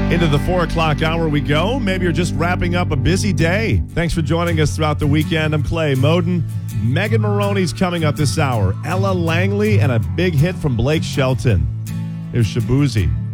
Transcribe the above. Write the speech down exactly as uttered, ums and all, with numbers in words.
Into the four o'clock hour we go. Maybe you're just wrapping up a busy day. Thanks for joining us throughout the weekend. I'm Clay Moden. Megan Maroney's coming up this hour. Ella Langley and a big hit from Blake Shelton. Here's Shabuzi.